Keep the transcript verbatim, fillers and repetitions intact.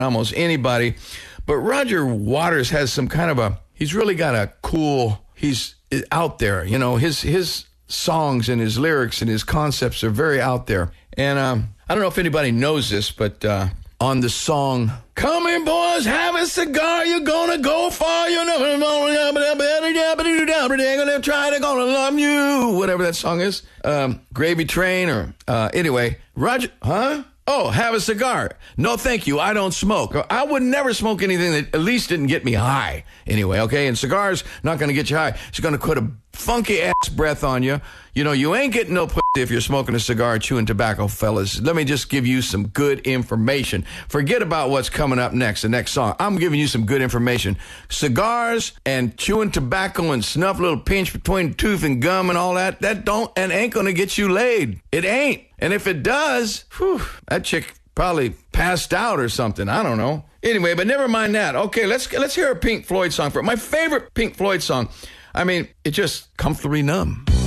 almost anybody. But Roger Waters has some kind of a, he's really got a cool, he's out there. You know, his his songs and his lyrics and his concepts are very out there. And um, I don't know if anybody knows this, but uh, on the song, "Come in, boys, have a cigar, you're gonna go far, you're never gonna try to gonna love you," whatever that song is, um, Gravy Train, or uh, anyway, Roger, huh? Oh, have a cigar. No, thank you. I don't smoke. I would never smoke anything that at least didn't get me high. Anyway, okay? And cigars, not going to get you high. It's going to put a funky ass breath on you. You know, you ain't getting no pussy if you're smoking a cigar, chewing tobacco, fellas. Let me just give you some good information. Forget about what's coming up next, the next song. I'm giving you some good information. Cigars and chewing tobacco and snuff, little pinch between tooth and gum and all that, that don't and ain't going to get you laid. It ain't. And if it does, whew, that chick probably passed out or something. I don't know. Anyway, but never mind that. Okay, let's let's hear a Pink Floyd song for it. My favorite Pink Floyd song. I mean, it just comfortably numb.